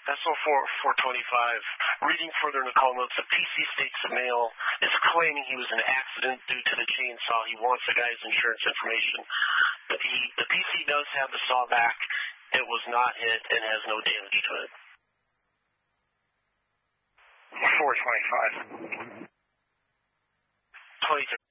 SO425. Reading further in the call notes, the PC states the male is claiming he was in an accident due to the chainsaw. He wants the guy's insurance information. But the PC does have the saw back. It was not hit and has no damage to it. 425. 23.